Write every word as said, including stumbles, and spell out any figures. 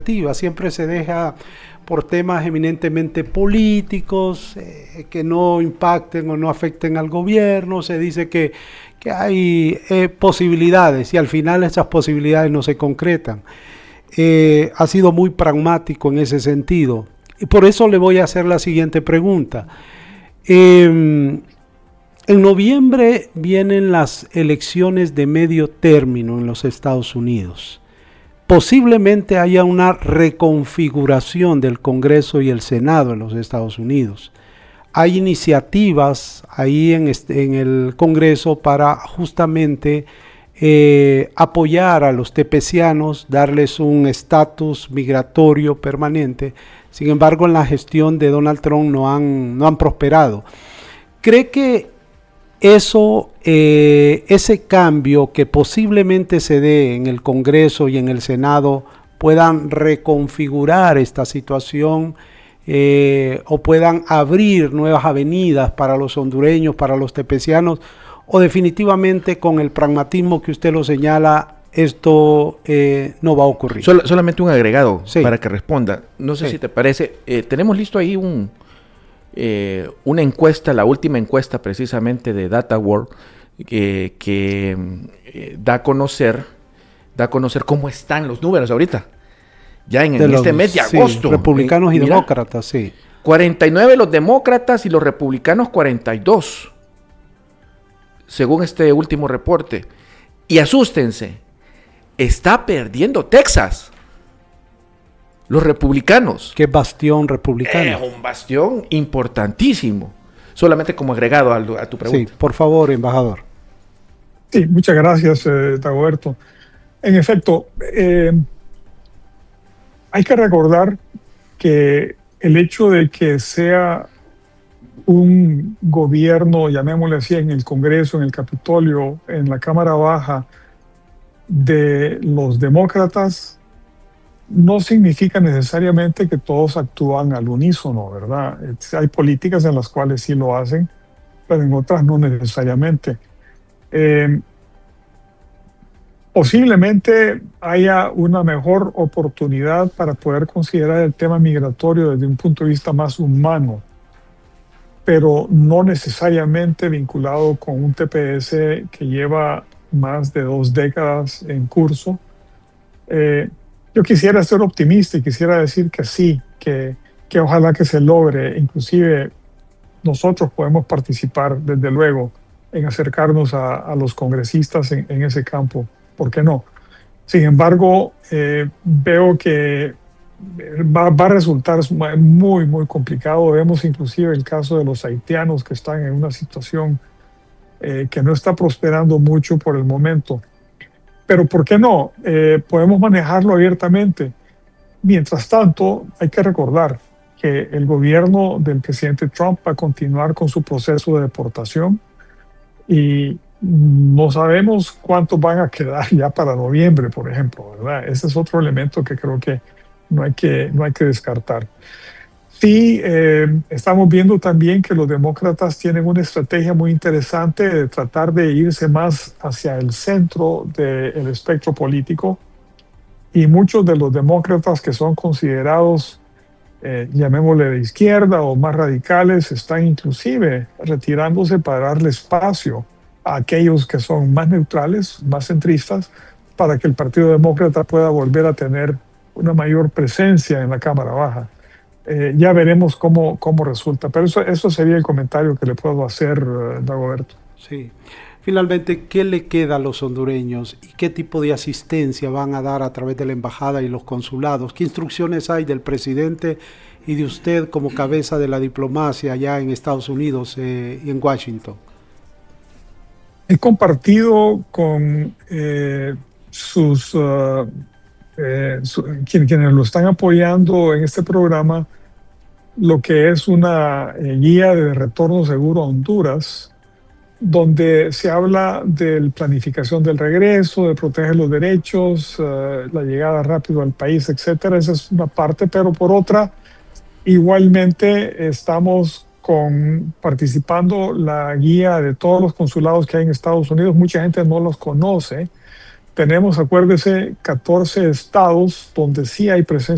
Siempre se deja por temas eminentemente políticos, eh, que no impacten o no afecten al gobierno. Se dice que, que hay eh, posibilidades y al final esas posibilidades no se concretan. Eh, ha sido muy pragmático en ese sentido y por eso le voy a hacer la siguiente pregunta. Eh, en noviembre vienen las elecciones de medio término en los Estados Unidos. Posiblemente haya una reconfiguración del Congreso y el Senado en los Estados Unidos. Hay iniciativas ahí en, este, en el Congreso para justamente eh, apoyar a los tepecianos, darles un estatus migratorio permanente. Sin embargo, en la gestión de Donald Trump no han, no han prosperado. ¿Cree que Eso, eh, ese cambio que posiblemente se dé en el Congreso y en el Senado puedan reconfigurar esta situación eh, o puedan abrir nuevas avenidas para los hondureños, para los tepecianos, o definitivamente con el pragmatismo que usted lo señala, esto eh, no va a ocurrir? Sol, solamente un agregado sí. para que responda. No sé sí. si te parece, eh, tenemos listo ahí un... Eh, una encuesta, la última encuesta precisamente de Data World, eh, que eh, da a conocer da a conocer cómo están los números ahorita, ya en, en los, este mes de agosto. Sí, republicanos eh, y mira, demócratas, sí. cuarenta y nueve los demócratas y los republicanos cuarenta y dos, según este último reporte. Y asústense, está perdiendo Texas. Los republicanos. ¿Qué bastión republicano? Es un bastión importantísimo. Solamente como agregado a, a tu pregunta. Sí, por favor, embajador. Sí, muchas gracias, eh, Dagoberto. En efecto, eh, hay que recordar que el hecho de que sea un gobierno, llamémosle así, en el Congreso, en el Capitolio, en la Cámara Baja, de los demócratas, no significa necesariamente que todos actúan al unísono, ¿verdad? Hay políticas en las cuales sí lo hacen, pero en otras no necesariamente. Eh, posiblemente haya una mejor oportunidad para poder considerar el tema migratorio desde un punto de vista más humano, pero no necesariamente vinculado con un T P S que lleva más de dos décadas en curso. Eh, Yo quisiera ser optimista y quisiera decir que sí, que, que ojalá que se logre. Inclusive nosotros podemos participar, desde luego, en acercarnos a, a los congresistas en, en ese campo. ¿Por qué no? Sin embargo, eh, veo que va, va a resultar muy, muy complicado. Vemos inclusive el caso de los haitianos que están en una situación eh, que no está prosperando mucho por el momento. Pero ¿por qué no? Eh, podemos manejarlo abiertamente. Mientras tanto, hay que recordar que el gobierno del presidente Trump va a continuar con su proceso de deportación y no sabemos cuántos van a quedar ya para noviembre, por ejemplo, ¿verdad? Ese es otro elemento que creo que no hay que, no hay que descartar. Sí, eh, estamos viendo también que los demócratas tienen una estrategia muy interesante de tratar de irse más hacia el centro del espectro político, y muchos de los demócratas que son considerados, eh, llamémosle de izquierda o más radicales, están inclusive retirándose para darle espacio a aquellos que son más neutrales, más centristas, para que el Partido Demócrata pueda volver a tener una mayor presencia en la Cámara Baja. Eh, ya veremos cómo, cómo resulta. Pero eso, eso sería el comentario que le puedo hacer, uh, Dagoberto. Sí. Finalmente, ¿qué le queda a los hondureños y qué tipo de asistencia van a dar a través de la embajada y los consulados? ¿Qué instrucciones hay del presidente y de usted como cabeza de la diplomacia allá en Estados Unidos eh, y en Washington? He compartido con eh, sus... Uh, Eh, su, quien, quienes lo están apoyando en este programa, lo que es una eh, guía de retorno seguro a Honduras, donde se habla de la planificación del regreso, de proteger los derechos, uh, la llegada rápido al país, etcétera. Esa es una parte, pero por otra, igualmente estamos con, participando la guía de todos los consulados que hay en Estados Unidos. Mucha gente no los conoce. Tenemos, acuérdese, catorce estados donde sí hay presencia